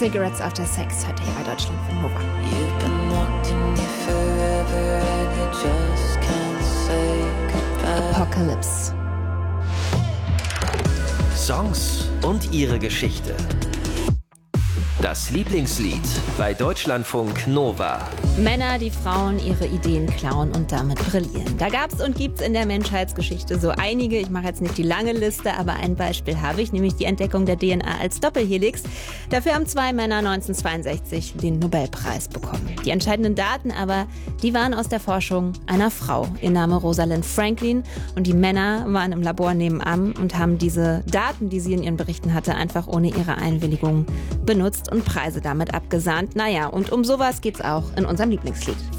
Cigarettes After Sex heute hier bei Deutschland von Nova. You've been locked in me forever and you just can't say goodbye. Apocalypse. Songs und ihre Geschichte. Das Lieblingslied bei Deutschlandfunk Nova. Männer, die Frauen ihre Ideen klauen und damit brillieren. Da gab's und gibt's in der Menschheitsgeschichte so einige. Ich mache jetzt nicht die lange Liste, aber ein Beispiel habe ich, nämlich die Entdeckung der DNA als Doppelhelix. Dafür haben 2 Männer 1962 den Nobelpreis bekommen. Die entscheidenden Daten aber, die waren aus der Forschung einer Frau. Ihr Name Rosalind Franklin. Und die Männer waren im Labor nebenan und haben diese Daten, die sie in ihren Berichten hatte, einfach ohne ihre Einwilligung benutzt und Preise damit abgesahnt. Naja, und um sowas geht's auch in unserem Lieblingslied.